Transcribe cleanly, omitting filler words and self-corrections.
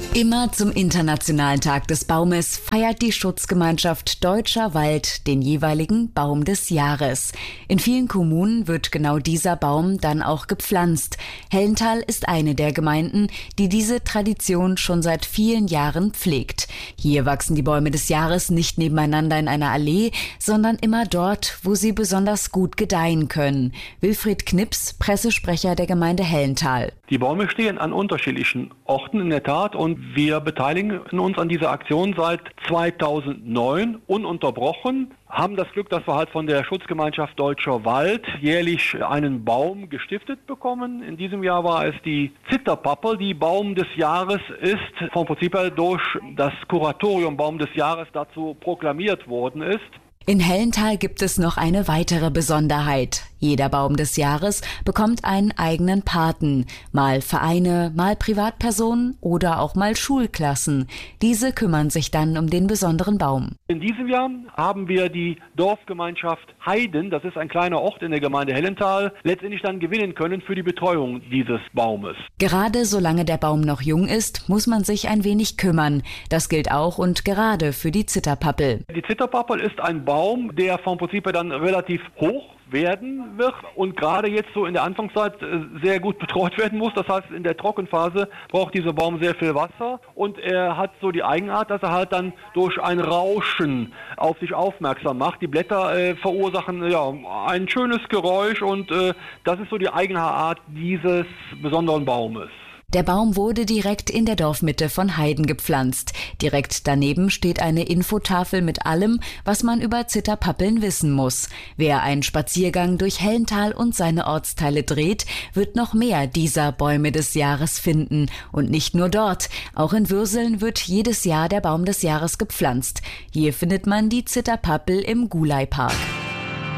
Immer zum Internationalen Tag des Baumes feiert die Schutzgemeinschaft Deutscher Wald den jeweiligen Baum des Jahres. In vielen Kommunen wird genau dieser Baum dann auch gepflanzt. Hellenthal ist eine der Gemeinden, die diese Tradition schon seit vielen Jahren pflegt. Hier wachsen die Bäume des Jahres nicht nebeneinander in einer Allee, sondern immer dort, wo sie besonders gut gedeihen können. Wilfried Knips, Pressesprecher der Gemeinde Hellenthal. Die Bäume stehen an unterschiedlichen Orten in der Tat und wir beteiligen uns an dieser Aktion seit 2009 ununterbrochen, haben das Glück, dass wir halt von der Schutzgemeinschaft Deutscher Wald jährlich einen Baum gestiftet bekommen. In diesem Jahr war es die Zitterpappel, die Baum des Jahres ist, vom Prinzip her durch das Kuratorium Baum des Jahres dazu proklamiert worden ist. In Hellenthal gibt es noch eine weitere Besonderheit. Jeder Baum des Jahres bekommt einen eigenen Paten. Mal Vereine, mal Privatpersonen oder auch mal Schulklassen. Diese kümmern sich dann um den besonderen Baum. In diesem Jahr haben wir die Dorfgemeinschaft Heiden, das ist ein kleiner Ort in der Gemeinde Hellenthal, letztendlich dann gewinnen können für die Betreuung dieses Baumes. Gerade solange der Baum noch jung ist, muss man sich ein wenig kümmern. Das gilt auch und gerade für die Zitterpappel. Die Zitterpappel ist ein Baum, der vom Prinzip her dann relativ hoch werden wird und gerade jetzt so in der Anfangszeit sehr gut betreut werden muss. Das heißt, in der Trockenphase braucht dieser Baum sehr viel Wasser und er hat so die Eigenart, dass er halt dann durch ein Rauschen auf sich aufmerksam macht. Die Blätter verursachen ein schönes Geräusch und das ist so die Eigenart dieses besonderen Baumes. Der Baum wurde direkt in der Dorfmitte von Heiden gepflanzt. Direkt daneben steht eine Infotafel mit allem, was man über Zitterpappeln wissen muss. Wer einen Spaziergang durch Hellenthal und seine Ortsteile dreht, wird noch mehr dieser Bäume des Jahres finden. Und nicht nur dort. Auch in Würseln wird jedes Jahr der Baum des Jahres gepflanzt. Hier findet man die Zitterpappel im Gulei-Park.